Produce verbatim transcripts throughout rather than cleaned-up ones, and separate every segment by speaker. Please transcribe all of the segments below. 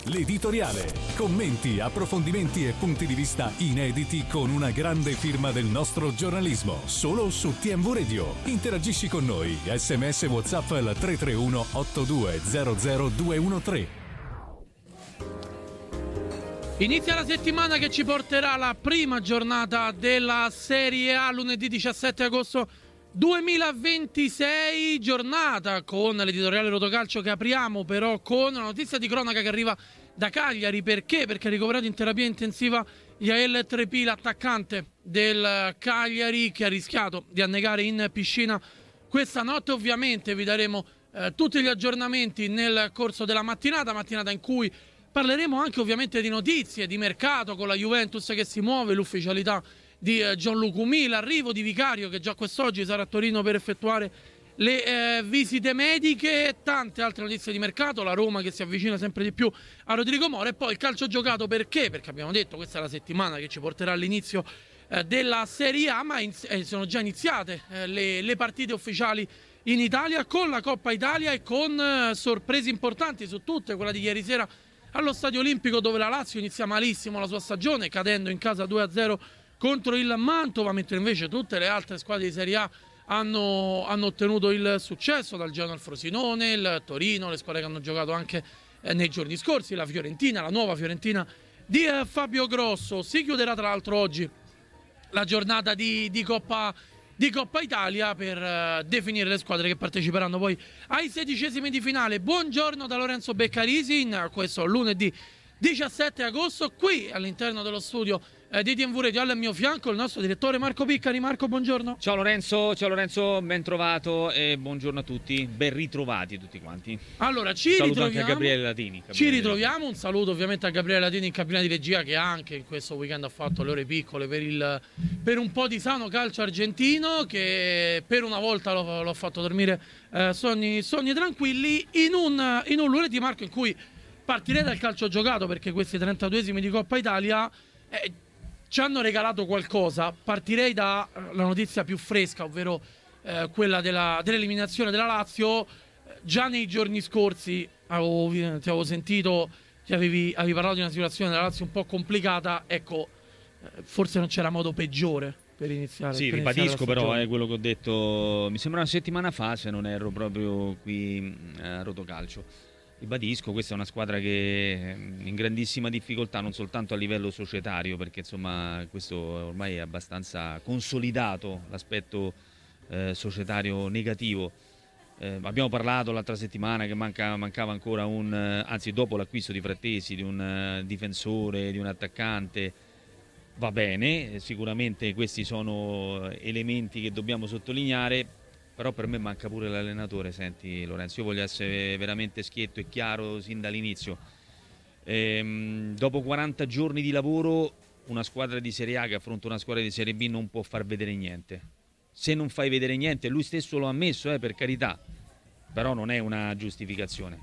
Speaker 1: l'editoriale. Commenti, approfondimenti e punti di vista inediti con una grande firma del nostro giornalismo. Solo su T M V Radio. Interagisci con noi. S M S WhatsApp al tre tre uno otto due zero zero due uno tre.
Speaker 2: Inizia la settimana che ci porterà alla prima giornata della Serie A lunedì diciassette agosto duemilaventisei, giornata con l'editoriale Rotocalcio che apriamo però con una notizia di cronaca che arriva da Cagliari. Perché? Perché è ricoverato in terapia intensiva Yael Trepì, l'attaccante del Cagliari, che ha rischiato di annegare in piscina questa notte. Ovviamente vi daremo eh, tutti gli aggiornamenti nel corso della mattinata, mattinata in cui parleremo anche ovviamente di notizie, di mercato con la Juventus che si muove, l'ufficialità di eh, Gianluca Umì, l'arrivo di Vicario che già quest'oggi sarà a Torino per effettuare le eh, visite mediche e tante altre notizie di mercato, la Roma che si avvicina sempre di più a Rodrigo Mora e poi il calcio giocato. Perché? Perché abbiamo detto questa è la settimana che ci porterà all'inizio eh, della Serie A, ma in, eh, sono già iniziate eh, le, le partite ufficiali in Italia con la Coppa Italia e con eh, sorprese importanti su tutte, quella di ieri sera allo Stadio Olimpico dove la Lazio inizia malissimo la sua stagione cadendo in casa due a zero contro il Mantova, mentre invece tutte le altre squadre di Serie A hanno, hanno ottenuto il successo, dal Genoa al Frosinone, il Torino, le squadre che hanno giocato anche eh, nei giorni scorsi, la Fiorentina, la nuova Fiorentina di eh, Fabio Grosso. Si chiuderà tra l'altro oggi la giornata di, di Coppa di Coppa Italia per uh, definire le squadre che parteciperanno poi ai sedicesimi di finale. Buongiorno da Lorenzo Beccarisi in questo lunedì diciassette agosto qui all'interno dello studio eh, di T M V Radio. Al mio fianco il nostro direttore Marco Piccari. Marco, buongiorno.
Speaker 3: Ciao Lorenzo, ciao Lorenzo, ben trovato e buongiorno a tutti, ben ritrovati tutti quanti.
Speaker 2: Allora ci
Speaker 3: saluto
Speaker 2: ritroviamo
Speaker 3: anche a Gabriele Latini. Gabriele
Speaker 2: ci ritroviamo, un saluto ovviamente a Gabriele Latini in cabina di regia, che anche in questo weekend ha fatto le ore piccole per, il, per un po' di sano calcio argentino, che per una volta l'ho, l'ho fatto dormire eh, sogni, sogni tranquilli in un, in un lunedì, Marco, in cui partirei dal calcio giocato, perché questi trentaduesimi di Coppa Italia eh, ci hanno regalato qualcosa. Partirei dalla notizia più fresca, ovvero eh, quella della, dell'eliminazione della Lazio. Già nei giorni scorsi avevo, ti avevo sentito, ti avevi, avevi parlato di una situazione della Lazio un po' complicata. Ecco, eh, forse non c'era modo peggiore per iniziare.
Speaker 3: Sì,
Speaker 2: per
Speaker 3: ribadisco
Speaker 2: iniziare
Speaker 3: però è eh, quello che ho detto, mi sembra una settimana fa, se non ero proprio qui a Rotocalcio. Ribadisco, questa è una squadra che è in grandissima difficoltà, non soltanto a livello societario, perché insomma questo ormai è abbastanza consolidato, l'aspetto eh, societario negativo. Eh, abbiamo parlato l'altra settimana che manca, mancava ancora un, eh, anzi dopo l'acquisto di Frattesi, di un uh, difensore, di un attaccante. Va bene, sicuramente questi sono elementi che dobbiamo sottolineare. Però per me manca pure l'allenatore. Senti Lorenzo, io voglio essere veramente schietto e chiaro sin dall'inizio. Ehm, dopo quaranta giorni di lavoro una squadra di Serie A che affronta una squadra di Serie B non può far vedere niente. Se non fai vedere niente, lui stesso lo ha ammesso, eh, per carità, però non è una giustificazione.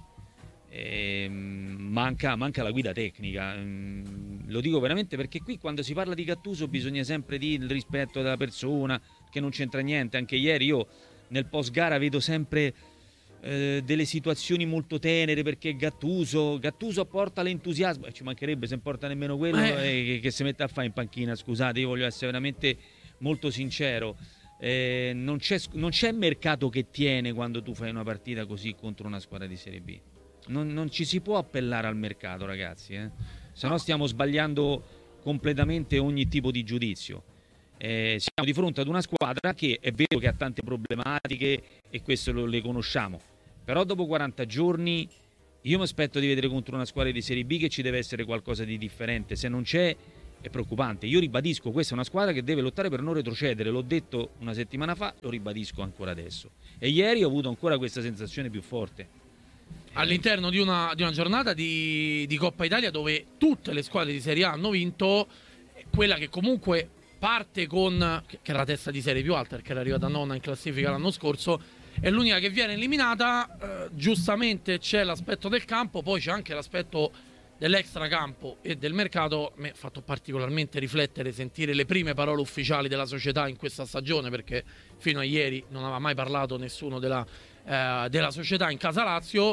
Speaker 3: Ehm, manca, manca la guida tecnica. Ehm, lo dico veramente perché qui quando si parla di Gattuso bisogna sempre dire il rispetto della persona, che non c'entra niente. Anche ieri io nel post gara vedo sempre eh, delle situazioni molto tenere, perché Gattuso Gattuso porta l'entusiasmo, e ci mancherebbe se non porta nemmeno quello, eh. che, che si mette a fare in panchina. Scusate, io voglio essere veramente molto sincero, eh, non, c'è, non c'è mercato che tiene quando tu fai una partita così contro una squadra di Serie B. Non, non ci si può appellare al mercato, ragazzi, eh? Se no stiamo sbagliando completamente ogni tipo di giudizio. Eh, siamo di fronte ad una squadra che è vero che ha tante problematiche e questo lo, le conosciamo, però dopo quaranta giorni io mi aspetto di vedere contro una squadra di Serie B che ci deve essere qualcosa di differente. Se non c'è è preoccupante. Io ribadisco, questa è una squadra che deve lottare per non retrocedere, l'ho detto una settimana fa, lo ribadisco ancora adesso, e ieri ho avuto ancora questa sensazione più forte
Speaker 2: all'interno di una, di una giornata di, di Coppa Italia dove tutte le squadre di Serie A hanno vinto. Quella che comunque parte con, che è la testa di serie più alta perché era arrivata a nonna in classifica l'anno scorso, è l'unica che viene eliminata. Eh, giustamente c'è l'aspetto del campo, poi c'è anche l'aspetto dell'extracampo e del mercato. Mi ha fatto particolarmente riflettere sentire le prime parole ufficiali della società in questa stagione, perché fino a ieri non aveva mai parlato nessuno della, eh, della società in casa Lazio.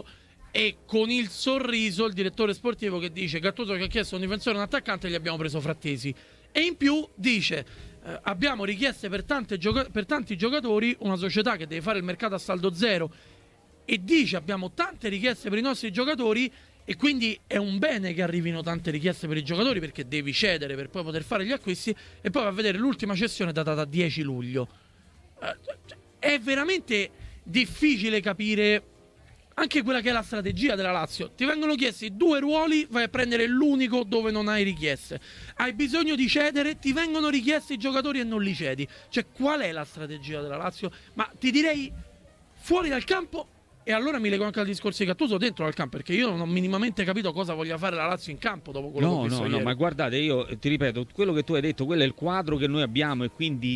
Speaker 2: e con il sorriso il direttore sportivo che dice: Gattuso che ha chiesto un difensore e un attaccante, gli abbiamo preso Frattesi. E in più dice: eh, abbiamo richieste per, tante gioca- per tanti giocatori, una società che deve fare il mercato a saldo zero, e dice abbiamo tante richieste per i nostri giocatori, e quindi è un bene che arrivino tante richieste per i giocatori, perché devi cedere per poi poter fare gli acquisti. E poi va a vedere l'ultima cessione datata dieci luglio. Eh, è veramente difficile capire anche quella che è la strategia della Lazio. Ti vengono chiesti due ruoli, vai a prendere l'unico dove non hai richieste. Hai bisogno di cedere, ti vengono richiesti i giocatori e non li cedi. Cioè, qual è la strategia della Lazio? Ma ti direi fuori dal campo, e allora mi lego anche al discorso di Gattuso dentro al campo, perché io non ho minimamente capito cosa voglia fare la Lazio in campo dopo quello
Speaker 3: no,
Speaker 2: che ho visto
Speaker 3: no,
Speaker 2: ieri.
Speaker 3: No, ma guardate, io ti ripeto, quello che tu hai detto, quello è il quadro che noi abbiamo, e quindi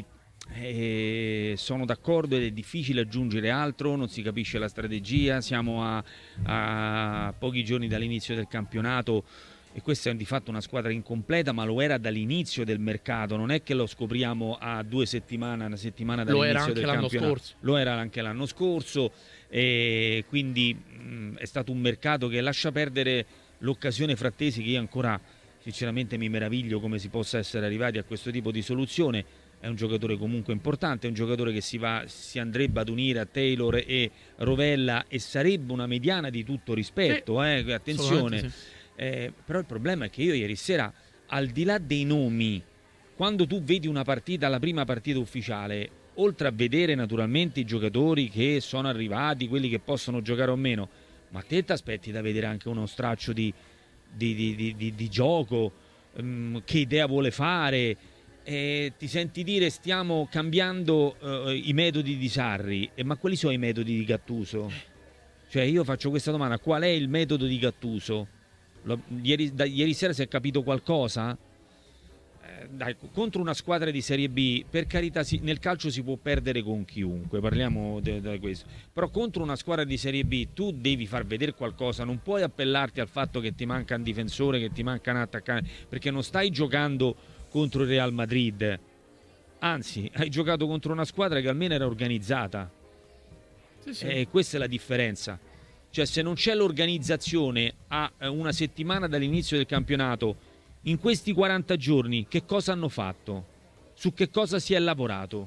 Speaker 3: Eh, sono d'accordo, ed è difficile aggiungere altro, non si capisce la strategia, siamo a, a pochi giorni dall'inizio del campionato e questa è di fatto una squadra incompleta, ma lo era dall'inizio del mercato, non è che lo scopriamo a due settimane, una settimana dall'inizio del campionato. Lo era anche l'anno scorso. Lo era anche l'anno scorso, e quindi mh, è stato un mercato che lascia perdere l'occasione Frattesi, che io ancora sinceramente mi meraviglio come si possa essere arrivati a questo tipo di soluzione. È un giocatore comunque importante, è un giocatore che si, va, si andrebbe ad unire a Taylor e Rovella, e sarebbe una mediana di tutto rispetto, sì, eh, attenzione. Sì. Eh, però il problema è che io ieri sera, al di là dei nomi, quando tu vedi una partita, la prima partita ufficiale, oltre a vedere naturalmente i giocatori che sono arrivati, quelli che possono giocare o meno, ma te ti aspetti da vedere anche uno straccio di, di, di, di, di, di gioco, um, che idea vuole fare. Eh, ti senti dire stiamo cambiando uh, i metodi di Sarri, eh, ma quali sono i metodi di Gattuso? Cioè, io faccio questa domanda: qual è il metodo di Gattuso? Lo, ieri, da, ieri sera si è capito qualcosa? Eh, dai, contro una squadra di Serie B, per carità, si, nel calcio si può perdere con chiunque, parliamo di questo, però contro una squadra di Serie B tu devi far vedere qualcosa, non puoi appellarti al fatto che ti manca un difensore, che ti manca un attaccante, perché non stai giocando contro il Real Madrid, anzi hai giocato contro una squadra che almeno era organizzata. Sì, sì. E questa è la differenza, cioè se non c'è l'organizzazione a una settimana dall'inizio del campionato, in questi quaranta giorni che cosa hanno fatto? Su che cosa si è lavorato?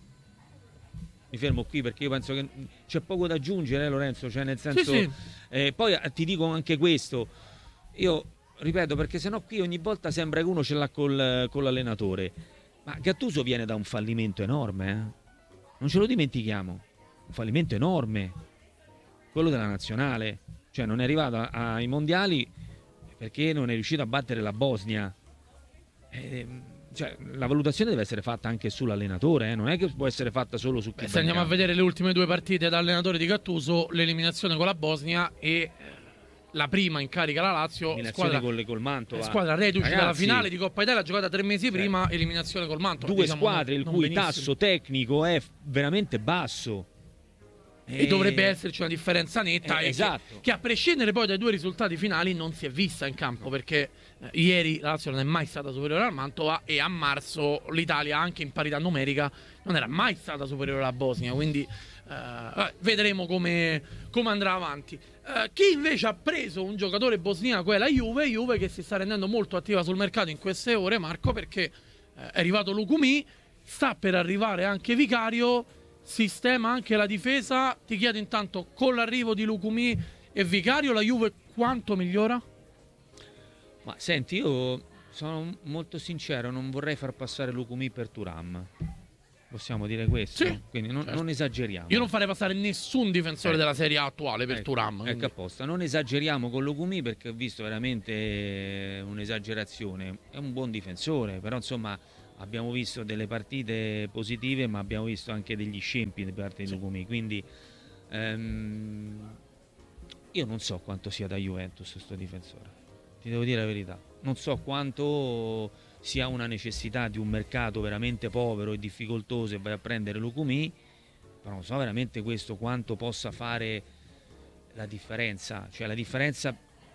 Speaker 3: Mi fermo qui perché io penso che c'è poco da aggiungere, eh, Lorenzo, cioè nel senso, sì, sì. Eh, poi ti dico anche questo, io ripeto, perché sennò qui ogni volta sembra che uno ce l'ha col, con l'allenatore, ma Gattuso viene da un fallimento enorme, eh? Non ce lo dimentichiamo, un fallimento enorme, quello della nazionale, cioè non è arrivato ai mondiali perché non è riuscito a battere la Bosnia. Eh, cioè, la valutazione deve essere fatta anche sull'allenatore, eh? Non è che può essere fatta solo su chi. Beh,
Speaker 2: se andiamo a vedere le ultime due partite da allenatore di Gattuso, l'eliminazione con la Bosnia e la prima in carica la Lazio, squadra
Speaker 3: col, col Mantova,
Speaker 2: squadra reduce dalla finale di Coppa Italia giocata tre mesi certo. prima, eliminazione col Mantova.
Speaker 3: Due
Speaker 2: diciamo,
Speaker 3: squadre
Speaker 2: non,
Speaker 3: il
Speaker 2: non
Speaker 3: cui
Speaker 2: benissimo.
Speaker 3: tasso tecnico è veramente basso.
Speaker 2: E, e dovrebbe esserci una differenza netta,
Speaker 3: eh,
Speaker 2: e
Speaker 3: esatto.
Speaker 2: che, che a prescindere poi dai due risultati finali non si è vista in campo, perché eh, ieri la Lazio non è mai stata superiore al Mantova, e a marzo l'Italia, anche in parità numerica, non era mai stata superiore alla Bosnia, quindi eh, vedremo come, come andrà avanti. Eh, chi invece ha preso un giocatore bosniaco è la Juve, Juve che si sta rendendo molto attiva sul mercato in queste ore, Marco, perché eh, è arrivato Lukumi, sta per arrivare anche Vicario, sistema anche la difesa. Ti chiedo intanto, con l'arrivo di Lukumi e Vicario, la Juve quanto migliora?
Speaker 3: Ma senti, io sono molto sincero, non vorrei far passare Lukumi per Thuram, possiamo dire questo?
Speaker 2: Sì,
Speaker 3: quindi non,
Speaker 2: certo.
Speaker 3: non esageriamo.
Speaker 2: Io non farei passare nessun difensore
Speaker 3: ecco.
Speaker 2: della Serie A attuale per
Speaker 3: ecco,
Speaker 2: Thuram, quindi.
Speaker 3: ecco apposta, non esageriamo con Lukumi, perché ho visto veramente un'esagerazione. È un buon difensore, però insomma abbiamo visto delle partite positive, ma abbiamo visto anche degli scempi da parte di Lukumi, quindi ehm, io non so quanto sia da Juventus questo difensore, ti devo dire la verità, non so quanto sia una necessità di un mercato veramente povero e difficoltoso e vai a prendere Lukumi, però non so veramente questo quanto possa fare la differenza, cioè la differenza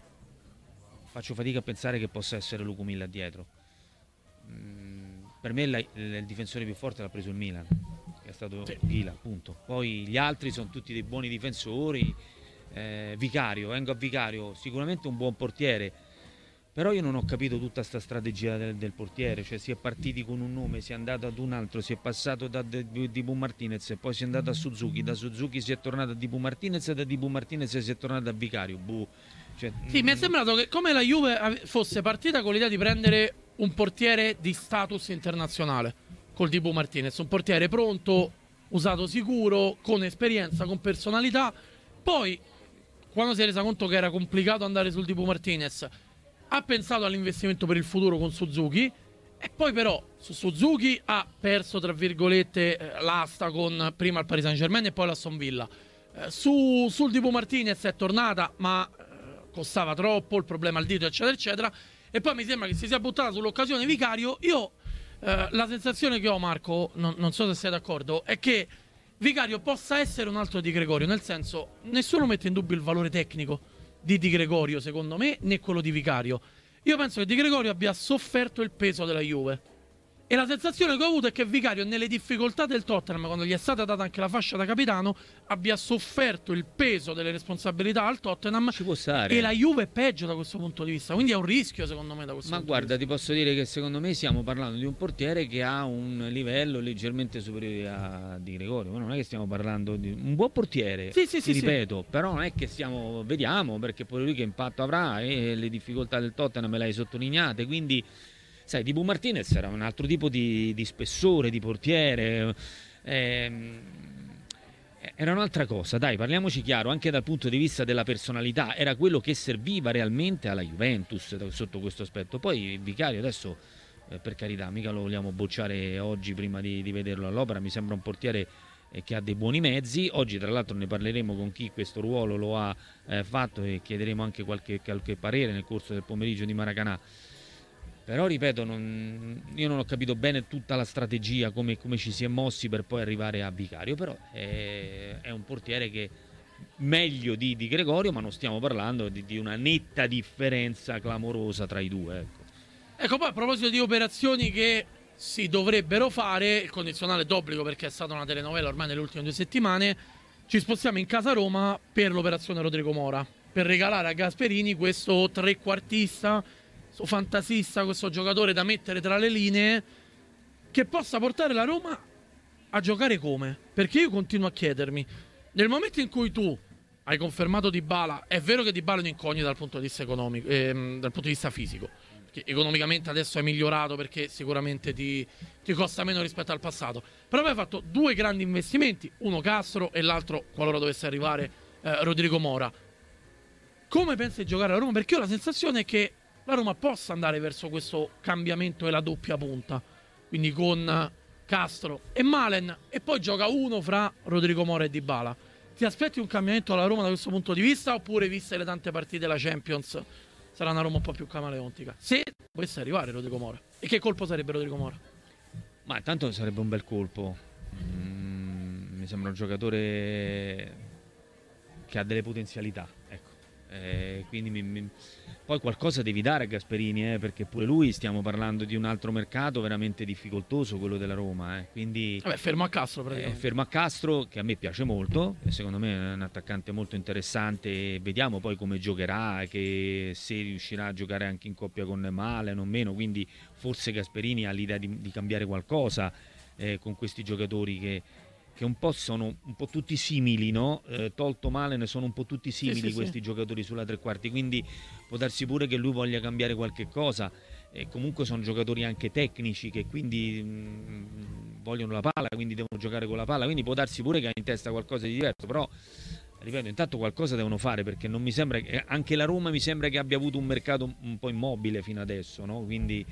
Speaker 3: faccio fatica a pensare che possa essere Lukumi là dietro. mm, Per me il, il difensore più forte l'ha preso il Milan, che è stato sì. Ghila, appunto. Poi gli altri sono tutti dei buoni difensori, eh, Vicario, vengo a Vicario, sicuramente un buon portiere, però io non ho capito tutta questa strategia del, del portiere, cioè si è partiti con un nome, si è andato ad un altro, si è passato da Dibu Martinez e poi si è andato a Suzuki, da Suzuki si è tornato a Dibu Martinez e da Dibu Martinez si è tornato a Vicario. Buh. Cioè,
Speaker 2: sì, mi è sembrato che come la Juve fosse partita con l'idea di prendere un portiere di status internazionale col Dibu Martinez, un portiere pronto, usato sicuro, con esperienza, con personalità. Poi, quando si è resa conto che era complicato andare sul Dibu Martinez, ha pensato all'investimento per il futuro con Suzuki, e poi però su Suzuki ha perso, tra virgolette, l'asta con prima il Paris Saint-Germain e poi l'Aston Villa. Eh, su, sul Dibu Martinez è tornata, ma eh, costava troppo, il problema al dito, eccetera, eccetera. E poi mi sembra che si sia buttata sull'occasione Vicario. Io eh, la sensazione che ho, Marco, non, non so se sei d'accordo, è che Vicario possa essere un altro Di Gregorio, nel senso, nessuno mette in dubbio il valore tecnico di Di Gregorio, secondo me, né quello di Vicario. Io penso che Di Gregorio abbia sofferto il peso della Juve, e la sensazione che ho avuto è che Vicario, nelle difficoltà del Tottenham, quando gli è stata data anche la fascia da capitano, abbia sofferto il peso delle responsabilità al Tottenham.
Speaker 3: Ci può stare.
Speaker 2: E la Juve è peggio da questo punto di vista, quindi è un rischio secondo me da questo
Speaker 3: Ma
Speaker 2: punto
Speaker 3: guarda,
Speaker 2: di
Speaker 3: ti posso dire che secondo me stiamo parlando di un portiere che ha un livello leggermente superiore a Di Gregorio. Ma non è che stiamo parlando di un buon portiere,
Speaker 2: sì, sì,
Speaker 3: ti
Speaker 2: sì,
Speaker 3: ripeto, sì. Però non è che stiamo, vediamo, perché pure lui che impatto avrà, e le difficoltà del Tottenham me le hai sottolineate, quindi sai, Dibu Martinez era un altro tipo di, di spessore, di portiere, ehm, era un'altra cosa, dai, parliamoci chiaro, anche dal punto di vista della personalità, era quello che serviva realmente alla Juventus sotto questo aspetto. Poi Vicario adesso, eh, per carità, mica lo vogliamo bocciare oggi prima di, di vederlo all'opera, mi sembra un portiere eh, che ha dei buoni mezzi. Oggi tra l'altro ne parleremo con chi questo ruolo lo ha eh, fatto e chiederemo anche qualche, qualche parere nel corso del pomeriggio di Maracanã. Però ripeto, non, io non ho capito bene tutta la strategia, come, come ci si è mossi per poi arrivare a Vicario, però è, è un portiere che meglio di, di Gregorio, ma non stiamo parlando di, di una netta differenza clamorosa tra i due. Ecco.
Speaker 2: ecco, poi a proposito di operazioni che si dovrebbero fare, il condizionale d'obbligo perché è stata una telenovela ormai nelle ultime due settimane, ci spostiamo in casa Roma per l'operazione Rodrigo Mora, per regalare a Gasperini questo trequartista, questo fantasista, questo giocatore da mettere tra le linee, che possa portare la Roma a giocare come? Perché io continuo a chiedermi, nel momento in cui tu hai confermato Dybala, è vero che Dybala è un'incognita dal punto di vista economico, ehm, dal punto di vista fisico, che economicamente adesso è migliorato perché sicuramente ti, ti costa meno rispetto al passato, però poi hai fatto due grandi investimenti, uno Castro e l'altro, qualora dovesse arrivare, eh, Rodrigo Mora. Come pensi di giocare a Roma? Perché io ho la sensazione che la Roma possa andare verso questo cambiamento e la doppia punta, quindi con Castro e Malen, e poi gioca uno fra Rodrigo Mora e Dybala. Ti aspetti un cambiamento alla Roma da questo punto di vista, oppure, viste le tante partite della Champions, sarà una Roma un po' più camaleontica? Se dovesse arrivare Rodrigo Mora, e che colpo sarebbe Rodrigo Mora?
Speaker 3: Ma intanto sarebbe un bel colpo. Mm, mi sembra un giocatore che ha delle potenzialità, ecco. Eh, quindi mi, mi... poi qualcosa devi dare a Gasperini, eh, perché pure lui, stiamo parlando di un altro mercato veramente difficoltoso, quello della Roma, eh. Quindi
Speaker 2: Vabbè, fermo a Castro
Speaker 3: eh, fermo a Castro, che a me piace molto, e secondo me è un attaccante molto interessante. Vediamo poi come giocherà, che se riuscirà a giocare anche in coppia con Malen o meno, quindi forse Gasperini ha l'idea di, di cambiare qualcosa eh, con questi giocatori che che un po' sono un po' tutti simili, no? Eh, tolto Malen, sono un po' tutti simili, sì, sì, questi sì. giocatori sulla tre quarti, quindi può darsi pure che lui voglia cambiare qualche cosa. E comunque sono giocatori anche tecnici che quindi mh, vogliono la palla, quindi devono giocare con la palla, quindi può darsi pure che ha in testa qualcosa di diverso, però ripeto, intanto qualcosa devono fare, perché non mi sembra che, anche la Roma mi sembra che abbia avuto un mercato un po' immobile fino adesso, no? Quindi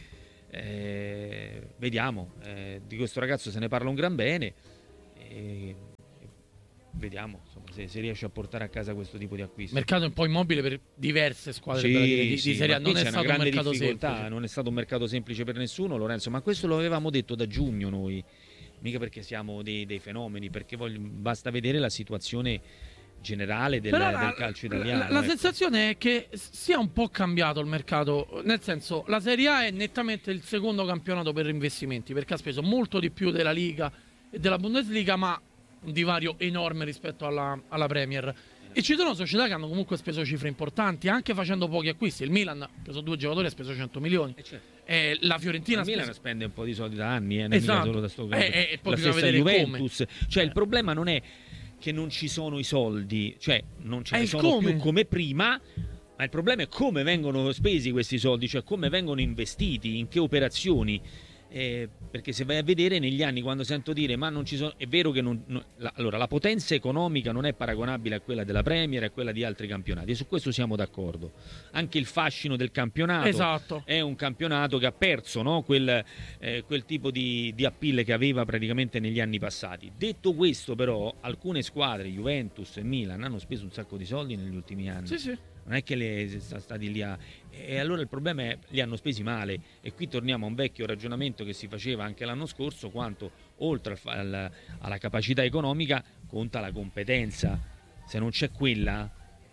Speaker 3: eh, vediamo, eh, di questo ragazzo se ne parla un gran bene. E vediamo insomma, se, se riesce a portare a casa questo tipo di acquisto.
Speaker 2: Mercato un po' immobile per diverse squadre,
Speaker 3: sì,
Speaker 2: per dire, di,
Speaker 3: sì,
Speaker 2: di Serie A. Non è stato un mercato
Speaker 3: semplice. Non è stato un mercato semplice per nessuno, Lorenzo, ma questo lo avevamo detto da giugno noi, mica perché siamo dei, dei fenomeni, perché voglio, basta vedere la situazione generale del,
Speaker 2: la,
Speaker 3: del calcio italiano.
Speaker 2: La, la
Speaker 3: ecco.
Speaker 2: sensazione è che sia un po' cambiato il mercato, nel senso, la Serie A è nettamente il secondo campionato per investimenti, perché ha speso molto di più della Liga e della Bundesliga, ma un divario enorme rispetto alla, alla Premier. E ci sono società che hanno comunque speso cifre importanti, anche facendo pochi acquisti. Il Milan ha preso due giocatori e ha speso cento milioni.
Speaker 3: Eh, certo.
Speaker 2: E la Fiorentina
Speaker 3: il Milan
Speaker 2: speso...
Speaker 3: spende un po' di soldi da anni, eh, non
Speaker 2: esatto.
Speaker 3: mica solo da sto club.
Speaker 2: Eh, eh, e poi
Speaker 3: la
Speaker 2: bisogna
Speaker 3: stessa
Speaker 2: vedere
Speaker 3: Juventus.
Speaker 2: come.
Speaker 3: Cioè
Speaker 2: Eh.
Speaker 3: il problema non è che non ci sono i soldi, cioè non ce
Speaker 2: È
Speaker 3: ne
Speaker 2: il
Speaker 3: sono
Speaker 2: come.
Speaker 3: più come prima, ma il problema è come vengono spesi questi soldi, cioè come vengono investiti, in che operazioni. Eh, perché se vai a vedere negli anni, quando sento dire ma non ci sono, è vero che non, non, la, allora la potenza economica non è paragonabile a quella della Premier e a quella di altri campionati, e su questo siamo d'accordo. Anche il fascino del campionato,
Speaker 2: Esatto.
Speaker 3: è un campionato che ha perso, no? quel, eh, quel tipo di, di appeal che aveva praticamente negli anni passati. Detto questo, però, alcune squadre, Juventus e Milan, hanno speso un sacco di soldi negli ultimi anni.
Speaker 2: Sì, sì.
Speaker 3: Non è che le sono stati lì a... E allora il problema è li hanno spesi male, e qui torniamo a un vecchio ragionamento che si faceva anche l'anno scorso, quanto oltre al, al, alla capacità economica conta la competenza. Se non c'è quella,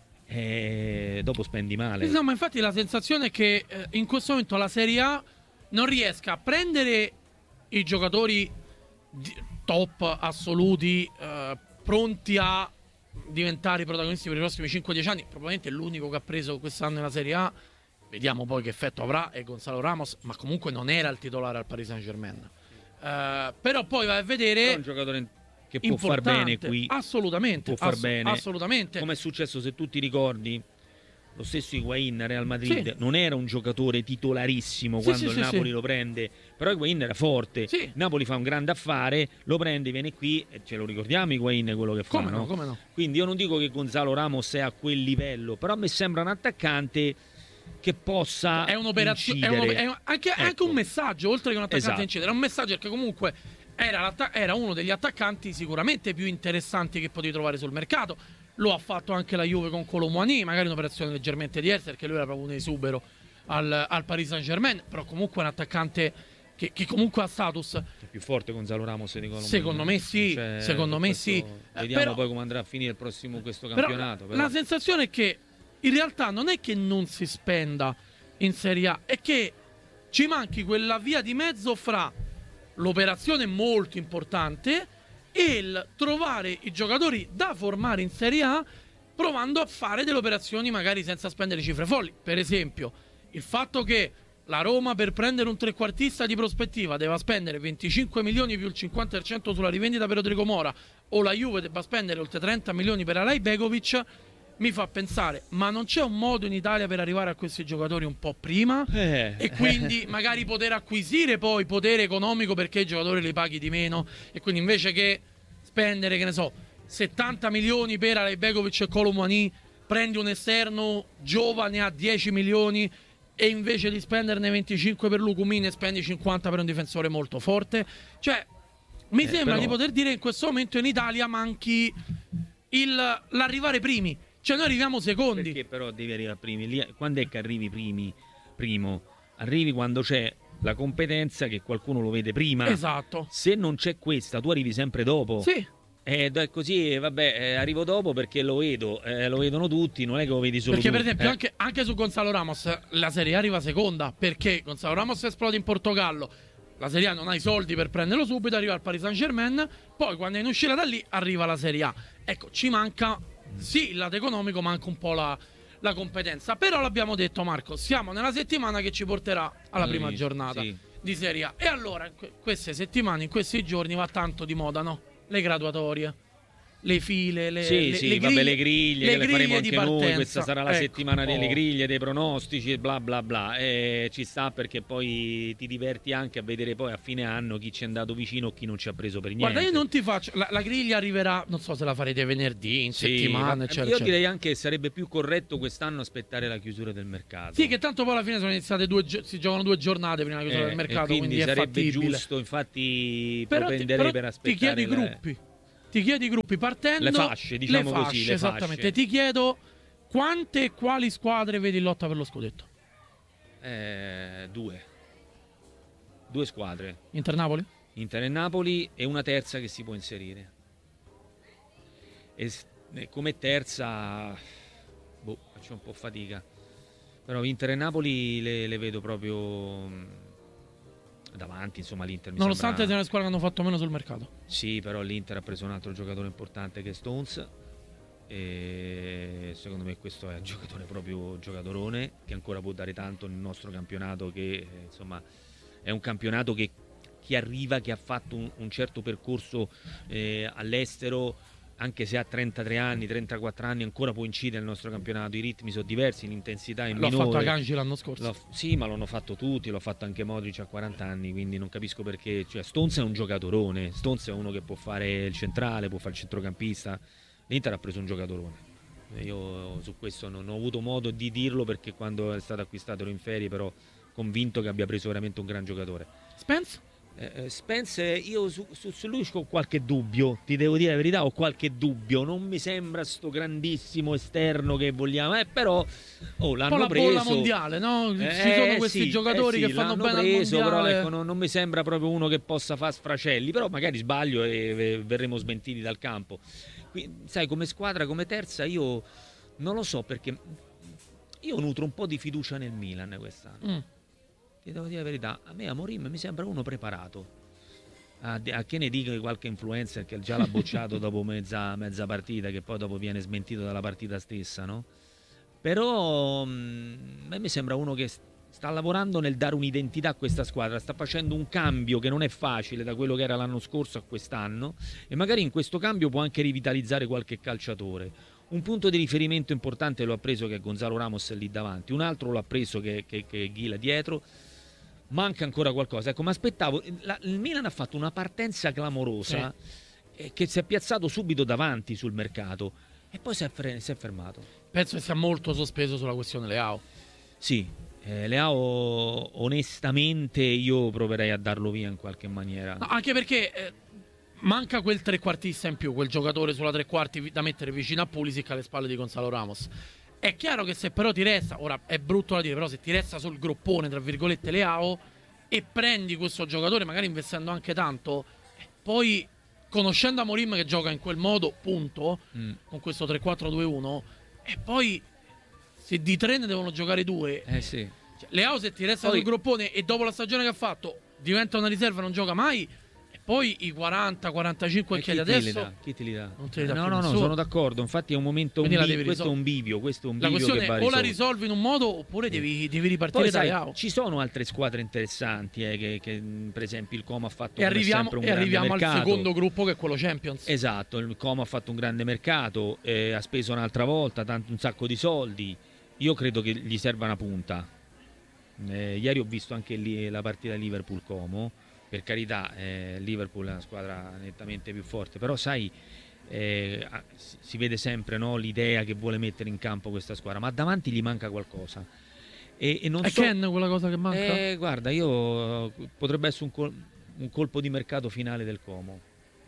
Speaker 3: eh, dopo spendi male.
Speaker 2: No, ma infatti la sensazione è che eh, in questo momento la Serie A non riesca a prendere i giocatori di- top assoluti, eh, pronti a diventare i protagonisti per i prossimi cinque dieci anni. Probabilmente l'unico che ha preso quest'anno nella Serie A, vediamo poi che effetto avrà, è Gonzalo Ramos, ma comunque non era il titolare al Paris Saint-Germain. Uh, però poi vai a vedere,
Speaker 3: è un giocatore che può far bene qui,
Speaker 2: assolutamente,
Speaker 3: può far
Speaker 2: ass-
Speaker 3: bene,
Speaker 2: assolutamente.
Speaker 3: come è successo, se tu ti ricordi, lo stesso Higuain Real Madrid,
Speaker 2: sì.
Speaker 3: non era un giocatore titolarissimo,
Speaker 2: sì,
Speaker 3: quando
Speaker 2: sì,
Speaker 3: il
Speaker 2: sì,
Speaker 3: Napoli
Speaker 2: sì.
Speaker 3: lo prende, però Higuain era forte,
Speaker 2: sì.
Speaker 3: Napoli fa un grande affare, lo prende, viene qui e ce lo ricordiamo Higuain quello che fa,
Speaker 2: come no,
Speaker 3: no?
Speaker 2: come no.
Speaker 3: Quindi io non dico che Gonzalo Ramos è a quel livello, però mi sembra un attaccante che possa
Speaker 2: è un'operazione, è
Speaker 3: incidere.
Speaker 2: un, è un- anche,
Speaker 3: Ecco.
Speaker 2: anche un messaggio, oltre che un attaccante
Speaker 3: Esatto.
Speaker 2: incidere, è un messaggio perché comunque era, l'atta- era uno degli attaccanti sicuramente più interessanti che potevi trovare sul mercato. Lo ha fatto anche la Juve con Kolo Muani, magari un'operazione leggermente diversa perché lui era proprio un esubero al, al Paris Saint-Germain, però comunque è un attaccante che, che comunque ha status.
Speaker 3: È più forte Gonzalo Ramos di Kolo
Speaker 2: Secondo
Speaker 3: Muani.
Speaker 2: me sì,
Speaker 3: Cioè,
Speaker 2: secondo me
Speaker 3: questo-
Speaker 2: sì.
Speaker 3: Vediamo
Speaker 2: Però-
Speaker 3: poi come andrà a finire il prossimo questo
Speaker 2: Però
Speaker 3: campionato. Però,
Speaker 2: la sensazione è che in realtà non è che non si spenda in Serie A, è che ci manchi quella via di mezzo fra l'operazione molto importante e il trovare i giocatori da formare in Serie A, provando a fare delle operazioni magari senza spendere cifre folli. Per esempio, il fatto che la Roma per prendere un trequartista di prospettiva deve spendere venticinque milioni più il cinquanta per cento sulla rivendita per Rodrigo Mora, o la Juve debba spendere oltre trenta milioni per Alay Begovic, mi fa pensare, ma non c'è un modo in Italia per arrivare a questi giocatori un po' prima?
Speaker 3: Eh.
Speaker 2: E quindi magari poter acquisire poi potere economico perché i giocatori li paghi di meno, e quindi invece che spendere, che ne so, settanta milioni per Alay Begovic e Kolo Muani, prendi un esterno giovane a dieci milioni, e invece di spenderne venticinque per Lucumini spendi cinquanta per un difensore molto forte. Cioè, mi
Speaker 3: Eh,
Speaker 2: sembra
Speaker 3: però-
Speaker 2: di poter dire che in questo momento in Italia manchi il, l'arrivare primi. Cioè noi arriviamo secondi.
Speaker 3: Perché però devi arrivare primi? Lì- quando è che arrivi primi? Primo, arrivi quando c'è la competenza, che qualcuno lo vede prima.
Speaker 2: Esatto.
Speaker 3: Se non c'è questa, tu arrivi sempre dopo.
Speaker 2: Sì.
Speaker 3: Eh, è così, vabbè, eh, arrivo dopo perché lo vedo, eh, lo vedono tutti, non è che lo vedi solo
Speaker 2: Perché
Speaker 3: tu.
Speaker 2: per esempio
Speaker 3: Eh.
Speaker 2: anche, anche su Gonzalo Ramos la Serie A arriva seconda, perché Gonzalo Ramos esplode in Portogallo, la Serie A non ha i soldi per prenderlo subito, arriva al Paris Saint-Germain, poi quando è in uscita da lì arriva la Serie A. Ecco, ci manca, sì, il lato economico, manca un po' la, la competenza. Però l'abbiamo detto, Marco, siamo nella settimana che ci porterà alla
Speaker 3: Sì,
Speaker 2: prima giornata
Speaker 3: sì.
Speaker 2: di Serie A. E allora, in que- queste settimane, in questi giorni va tanto di moda, no? Le graduatorie, le file, le,
Speaker 3: Sì,
Speaker 2: le,
Speaker 3: sì,
Speaker 2: le
Speaker 3: vabbè,
Speaker 2: griglie,
Speaker 3: le griglie,
Speaker 2: le
Speaker 3: che le faremo
Speaker 2: griglie di
Speaker 3: anche noi,
Speaker 2: partenza.
Speaker 3: questa sarà la
Speaker 2: Ecco.
Speaker 3: settimana delle
Speaker 2: Oh.
Speaker 3: griglie, dei pronostici, bla bla bla, e ci sta, perché poi ti diverti anche a vedere poi a fine anno chi ci è andato vicino o chi non ci ha preso per niente.
Speaker 2: Guarda, io non ti faccio. La, la griglia arriverà, non so se la farete venerdì, in
Speaker 3: Sì,
Speaker 2: settimana,
Speaker 3: ma-
Speaker 2: eccetera.
Speaker 3: io
Speaker 2: eccetera.
Speaker 3: direi anche che sarebbe più corretto quest'anno aspettare la chiusura del mercato.
Speaker 2: Sì, che tanto poi alla fine sono iniziate due gio- si giocano due giornate prima della chiusura
Speaker 3: Eh,
Speaker 2: del mercato,
Speaker 3: e quindi,
Speaker 2: quindi, è
Speaker 3: sarebbe
Speaker 2: fattibile.
Speaker 3: giusto, infatti
Speaker 2: Però, ti,
Speaker 3: propenderei
Speaker 2: però
Speaker 3: per
Speaker 2: ti
Speaker 3: aspettare
Speaker 2: chiedo i
Speaker 3: le-
Speaker 2: gruppi. Ti chiedo i gruppi partendo.
Speaker 3: Le fasce, diciamo
Speaker 2: le
Speaker 3: così, le
Speaker 2: esattamente.
Speaker 3: fasce.
Speaker 2: Ti chiedo quante e quali squadre vedi in lotta per lo scudetto?
Speaker 3: Eh, due. Due squadre,
Speaker 2: Inter Napoli?
Speaker 3: Inter e Napoli, e una terza che si può inserire. E s- e come terza, boh, faccio un po' fatica. Però Inter e Napoli le, le vedo proprio mh, davanti, insomma l'Inter mi
Speaker 2: Nonostante
Speaker 3: sembra...
Speaker 2: siano le squadre che hanno fatto meno sul mercato.
Speaker 3: Sì, però l'Inter ha preso un altro giocatore importante che è Stones. e secondo me questo è un giocatore proprio giocatorone, che ancora può dare tanto nel nostro campionato, che eh, insomma è un campionato che chi arriva, che ha fatto un, un certo percorso eh, all'estero, anche se ha trentatré anni, trentaquattro anni, ancora può incidere nel nostro campionato. I ritmi sono diversi, l'intensità è minore.
Speaker 2: L'ho fatto a Cangi l'anno scorso.
Speaker 3: L'ho, sì, ma l'hanno fatto tutti, l'ho fatto anche Modric a quaranta anni, quindi non capisco perché. Cioè, Stones è un giocatorone, Stones è uno che può fare il centrale, può fare il centrocampista. L'Inter ha preso un giocatorone. Io su questo non ho avuto modo di dirlo, perché quando è stato acquistato ero in ferie, però convinto che abbia preso veramente un gran giocatore.
Speaker 2: Spence?
Speaker 3: Eh, Spence, io su, su, su lui ho qualche dubbio, ti devo dire la verità, ho qualche dubbio. Non mi sembra sto grandissimo esterno che vogliamo, eh, però oh, l'hanno
Speaker 2: un po' la
Speaker 3: preso.
Speaker 2: bolla mondiale, no? Ci
Speaker 3: eh,
Speaker 2: sono questi
Speaker 3: sì,
Speaker 2: giocatori
Speaker 3: eh, sì,
Speaker 2: che fanno bene
Speaker 3: preso,
Speaker 2: al mondiale.
Speaker 3: però ecco, non, non mi sembra proprio uno che possa fare sfracelli, però magari sbaglio e, e verremo smentiti dal campo. Quindi, sai, come squadra, come terza, io non lo so, perché io nutro un po' di fiducia nel Milan quest'anno. Mm. Ti devo dire la verità, a me Amorim mi sembra uno preparato. A, a che ne dica qualche influencer che già l'ha bocciato dopo mezza, mezza partita, che poi dopo viene smentito dalla partita stessa, no? Però mh, a me mi sembra uno che sta lavorando nel dare un'identità a questa squadra, sta facendo un cambio che non è facile da quello che era l'anno scorso a quest'anno, e magari in questo cambio può anche rivitalizzare qualche calciatore. Un punto di riferimento importante lo ha preso, che è Gonzalo Ramos lì davanti, un altro lo ha preso che, che, che è Ghila dietro. Manca ancora qualcosa, ecco, ma aspettavo la, il Milan ha fatto una partenza clamorosa, sì, eh, che si è piazzato subito davanti sul mercato e poi si è, fre- si è fermato.
Speaker 2: Penso che sia molto sospeso sulla questione Leao.
Speaker 3: Sì, eh, Leao onestamente io proverei a darlo via in qualche maniera,
Speaker 2: no, anche perché eh, manca quel trequartista in più, quel giocatore sulla tre quarti da mettere vicino a Pulisic alle spalle di Gonzalo Ramos. È chiaro che se però ti resta, ora è brutto da dire, però se ti resta sul groppone, tra virgolette, Leao, e prendi questo giocatore magari investendo anche tanto, poi conoscendo Amorim che gioca in quel modo, punto, mm. con questo tre quattro due uno, e poi se di tre ne devono giocare due,
Speaker 3: eh sì.
Speaker 2: Cioè, Leao se ti resta poi sul groppone e dopo la stagione che ha fatto diventa una riserva e non gioca mai, poi i quaranta quarantacinque che hai adesso
Speaker 3: chi te li dà?
Speaker 2: Non te li dà
Speaker 3: no
Speaker 2: più
Speaker 3: no no
Speaker 2: nessuno.
Speaker 3: Sono d'accordo, infatti è un momento un bi- questo è un bivio questo è un
Speaker 2: la
Speaker 3: bivio
Speaker 2: questione
Speaker 3: che va
Speaker 2: è o la
Speaker 3: risolto.
Speaker 2: risolvi in un modo oppure devi, devi ripartire
Speaker 3: poi,
Speaker 2: da
Speaker 3: sai,
Speaker 2: Leao.
Speaker 3: Ci sono altre squadre interessanti, eh, che, che per esempio il Como ha fatto
Speaker 2: e arriviamo,
Speaker 3: un
Speaker 2: e arriviamo al
Speaker 3: mercato.
Speaker 2: secondo gruppo, che è quello Champions.
Speaker 3: Esatto, il Como ha fatto un grande mercato, eh, ha speso un'altra volta tanto, un sacco di soldi. Io credo che gli serva una punta. eh, ieri ho visto anche lì la partita Liverpool-Como. Per carità, eh, Liverpool è una squadra nettamente più forte, però sai, eh, si vede sempre, no, l'idea che vuole mettere in campo questa squadra, ma davanti gli manca qualcosa. E, e non
Speaker 2: è
Speaker 3: so,
Speaker 2: Ken quella cosa che manca?
Speaker 3: Eh, guarda, io potrebbe essere un, col- un colpo di mercato finale del Como.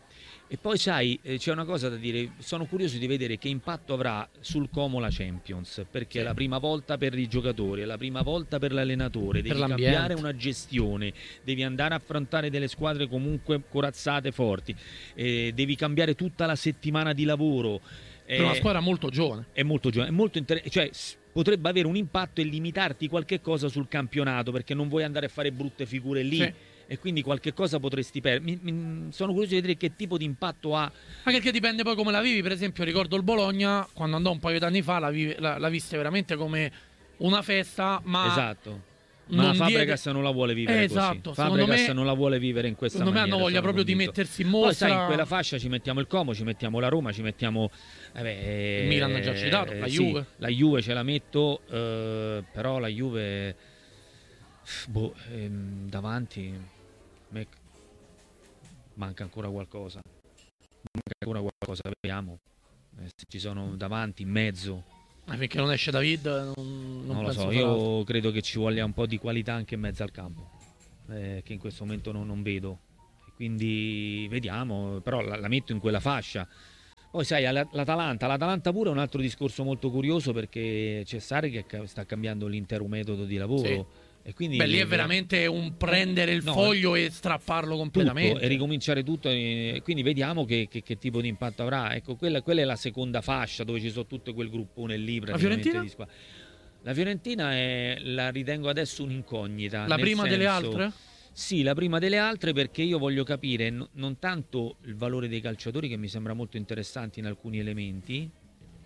Speaker 3: E poi sai, eh, c'è una cosa da dire, sono curioso di vedere che impatto avrà sul Como la Champions, perché sì, è la prima volta per i giocatori, è la prima volta per l'allenatore, devi cambiare una gestione, devi andare a affrontare delle squadre comunque corazzate, forti, eh, devi cambiare tutta la settimana di lavoro.
Speaker 2: Per eh, una squadra molto giovane.
Speaker 3: È molto giovane, è molto inter- cioè potrebbe avere un impatto e limitarti qualche cosa sul campionato, perché non vuoi andare a fare brutte figure lì. Sì. E quindi qualche cosa potresti perdere. Mi, mi, sono curioso di vedere che tipo di impatto ha.
Speaker 2: Anche perché dipende poi come la vivi. Per esempio ricordo il Bologna, quando andò un paio d'anni fa, la, vive, la, la viste veramente come una festa, ma
Speaker 3: esatto. Ma Fabregas diede... non la vuole vivere
Speaker 2: eh, esatto.
Speaker 3: così. Fabregas
Speaker 2: me,
Speaker 3: non la vuole vivere in questa
Speaker 2: secondo
Speaker 3: maniera.
Speaker 2: Secondo me hanno voglia proprio
Speaker 3: convinto.
Speaker 2: di mettersi in mostra.
Speaker 3: Poi sai, in quella fascia ci mettiamo il Como, ci mettiamo la Roma, ci mettiamo eh beh,
Speaker 2: il Milan ha già citato, la
Speaker 3: sì,
Speaker 2: Juve.
Speaker 3: La Juve ce la metto, eh, però la Juve boh, ehm, davanti manca ancora qualcosa. Manca ancora qualcosa, vediamo. Eh, se ci sono davanti, in mezzo.
Speaker 2: Ma finché non esce David, non, non,
Speaker 3: non lo so. Io altro. credo che ci voglia un po' di qualità anche in mezzo al campo, eh, che in questo momento non, non vedo. Quindi vediamo, però la, la metto in quella fascia. Poi sai, l'Atalanta, l'Atalanta pure è un altro discorso molto curioso, perché c'è Sarri che sta cambiando l'intero metodo di lavoro.
Speaker 2: Sì.
Speaker 3: E quindi
Speaker 2: Beh, lì è veramente un prendere il no, foglio e strapparlo completamente
Speaker 3: tutto, e ricominciare tutto, e quindi vediamo che, che, che tipo di impatto avrà. Ecco, quella, quella è la seconda fascia dove ci sono tutto quel gruppone lì.
Speaker 2: La Fiorentina?
Speaker 3: Di la Fiorentina è, la ritengo adesso un'incognita.
Speaker 2: La prima
Speaker 3: senso,
Speaker 2: delle altre?
Speaker 3: Sì, la prima delle altre, perché io voglio capire no, non tanto il valore dei calciatori, che mi sembra molto interessante in alcuni elementi,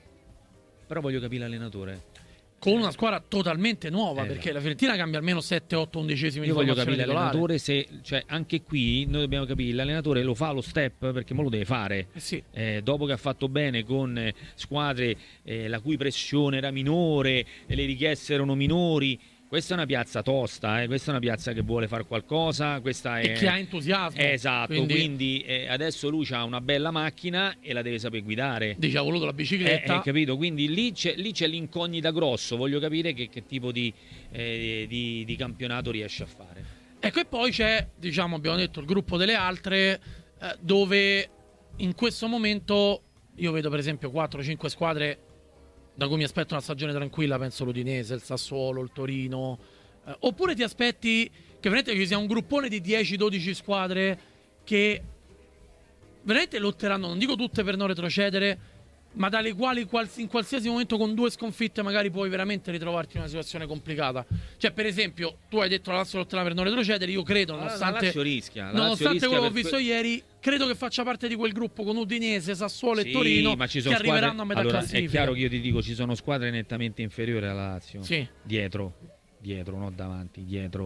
Speaker 3: Però voglio capire l'allenatore.
Speaker 2: Con una squadra totalmente nuova,
Speaker 3: eh,
Speaker 2: perché
Speaker 3: no.
Speaker 2: la Fiorentina cambia almeno sette otto undicesimi
Speaker 3: Io
Speaker 2: di
Speaker 3: voglio
Speaker 2: formazione
Speaker 3: capire
Speaker 2: titolare.
Speaker 3: l'allenatore se, cioè, anche qui noi dobbiamo capire, l'allenatore lo fa lo step perché mo lo deve fare.
Speaker 2: Eh sì.
Speaker 3: Eh, dopo che ha fatto bene con eh, squadre eh, la cui pressione era minore e le richieste erano minori. Questa è una piazza tosta, eh? Questa è una piazza che vuole fare qualcosa, questa è...
Speaker 2: E che ha entusiasmo.
Speaker 3: Eh, esatto,
Speaker 2: quindi,
Speaker 3: quindi eh, adesso lui ha una bella macchina e la deve sapere guidare.
Speaker 2: dice ha voluto la bicicletta.
Speaker 3: Eh, eh, capito? Quindi lì c'è, lì c'è l'incognita grosso, voglio capire che, che tipo di, eh, di, di campionato riesce a fare.
Speaker 2: Ecco, e poi c'è, diciamo, abbiamo detto, il gruppo delle altre, eh, dove in questo momento io vedo per esempio quattro cinque squadre da cui mi aspetto una stagione tranquilla, penso l'Udinese, il Sassuolo, il Torino, eh, oppure ti aspetti che veramente ci sia un gruppone di dieci dodici squadre che veramente lotteranno, non dico tutte per non retrocedere, ma dalle quali in qualsiasi momento con due sconfitte magari puoi veramente ritrovarti in una situazione complicata. Cioè, per esempio, tu hai detto la Lazio lotterà per non retrocedere, io credo, nonostante,
Speaker 3: la Lazio rischia, la
Speaker 2: nonostante
Speaker 3: Lazio rischia
Speaker 2: quello che ho
Speaker 3: per
Speaker 2: visto
Speaker 3: que-
Speaker 2: ieri, credo che faccia parte di quel gruppo con Udinese, Sassuolo
Speaker 3: Sì,
Speaker 2: e Torino
Speaker 3: ma ci
Speaker 2: che
Speaker 3: sono squadre...
Speaker 2: arriveranno a metà
Speaker 3: allora,
Speaker 2: classifica.
Speaker 3: è chiaro che io ti dico, ci sono squadre nettamente inferiori alla Lazio.
Speaker 2: Sì.
Speaker 3: Dietro, dietro, non davanti, dietro.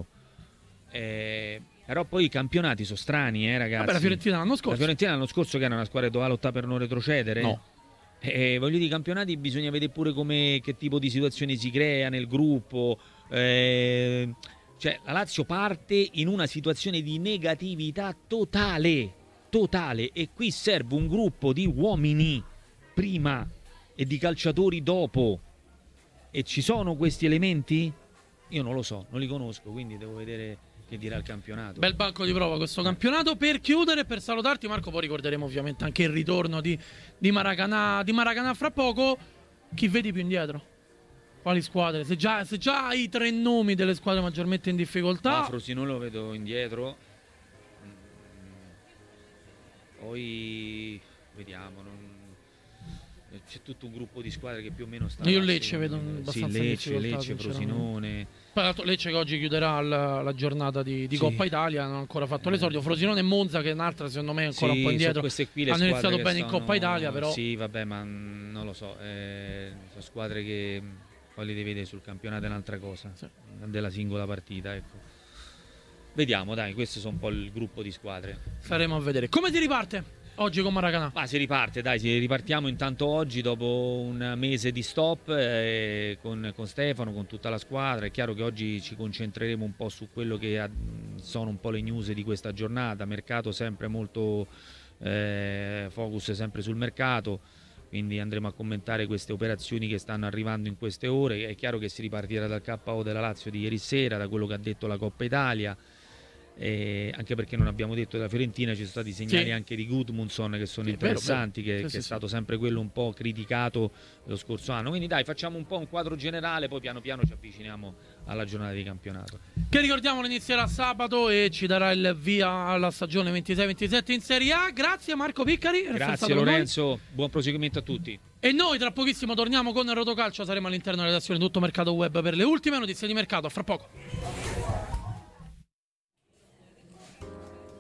Speaker 3: Eh, però poi i campionati sono strani, eh, ragazzi.
Speaker 2: Vabbè, la Fiorentina l'anno scorso.
Speaker 3: La Fiorentina l'anno scorso che era una squadra che doveva lottare per non retrocedere?
Speaker 2: No.
Speaker 3: Eh, voglio dire, i campionati bisogna vedere pure come, che tipo di situazione si crea nel gruppo. Eh, cioè, la Lazio parte in una situazione di negatività totale, totale, e qui serve un gruppo di uomini prima e di calciatori dopo. E ci sono questi elementi? Io non lo so, non li conosco, quindi devo vedere che dirà il campionato.
Speaker 2: Bel banco di prova questo campionato. Per chiudere, per salutarti Marco, poi ricorderemo ovviamente anche il ritorno di, di Maracanã di Maracanã fra poco. Chi vedi più indietro? Quali squadre? Se già, se già hai i tre nomi delle squadre maggiormente in difficoltà.
Speaker 3: Ah, Frosinone lo vedo indietro. Poi vediamo, non... c'è tutto un gruppo di squadre che più o meno sta.
Speaker 2: Io
Speaker 3: là,
Speaker 2: Lecce vedo
Speaker 3: me.
Speaker 2: abbastanza
Speaker 3: sì,
Speaker 2: in
Speaker 3: Lecce,
Speaker 2: difficoltà,
Speaker 3: Lecce,
Speaker 2: sinceramente.
Speaker 3: Frosinone.
Speaker 2: Poi l'altro Lecce che oggi chiuderà la, la giornata di, di
Speaker 3: Sì.
Speaker 2: Coppa Italia, non ha ancora fatto
Speaker 3: Eh.
Speaker 2: l'esordio. Frosinone e Monza, che è un'altra secondo me ancora
Speaker 3: Sì,
Speaker 2: un po' indietro,
Speaker 3: sono queste qui le
Speaker 2: hanno
Speaker 3: squadre
Speaker 2: iniziato
Speaker 3: che
Speaker 2: bene in
Speaker 3: sono-
Speaker 2: Coppa Italia, però
Speaker 3: Sì, vabbè, ma mh, non lo so, eh, sono squadre che mh, poi li devi vedere sul campionato è un'altra cosa,
Speaker 2: Sì.
Speaker 3: della singola partita, ecco. Vediamo, dai, questo sono un po' il gruppo di squadre.
Speaker 2: staremo a vedere. Come si riparte oggi con Maracanã?
Speaker 3: Ma si riparte, dai, si ripartiamo intanto oggi dopo un mese di stop eh, con, con Stefano, con tutta la squadra. È chiaro che oggi ci concentreremo un po' su quello che ha- sono un po' le news di questa giornata, mercato sempre molto eh, focus sempre sul mercato, quindi andremo a commentare queste operazioni che stanno arrivando in queste ore. È chiaro che si ripartirà dal K O della Lazio di ieri sera, da quello che ha detto la Coppa Italia. Eh, anche perché non abbiamo detto della Fiorentina, ci sono stati segnali
Speaker 2: Sì.
Speaker 3: anche di Gudmundsson che sono
Speaker 2: Sì, vero,
Speaker 3: interessanti,
Speaker 2: vero.
Speaker 3: che,
Speaker 2: Sì,
Speaker 3: che
Speaker 2: sì,
Speaker 3: è
Speaker 2: sì.
Speaker 3: stato sempre quello un po' criticato lo scorso anno. Quindi dai, facciamo un po' un quadro generale, poi piano piano ci avviciniamo alla giornata di campionato.
Speaker 2: Che ricordiamo inizierà sabato e ci darà il via alla stagione ventisei ventisette in Serie A. Grazie Marco Piccari. per essere
Speaker 3: Grazie
Speaker 2: stato con noi.
Speaker 3: Lorenzo, buon proseguimento a tutti.
Speaker 2: E noi tra pochissimo torniamo con Rotocalcio, saremo all'interno della redazione Tutto Mercato Web per le ultime notizie di mercato. A fra poco.